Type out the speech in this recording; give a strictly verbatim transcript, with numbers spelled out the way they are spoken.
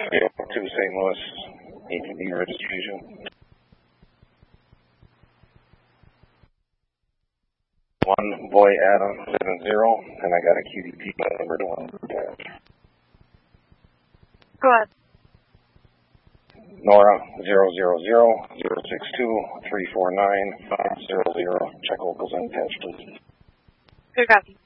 three oh two Saint Louis, A T V registration. One Boy Adam seven zero, and I got a Q D P number to one. Go ahead. Nora zero zero zero zero six two three four nine five zero zero. Check locals and patch, please. Good copy.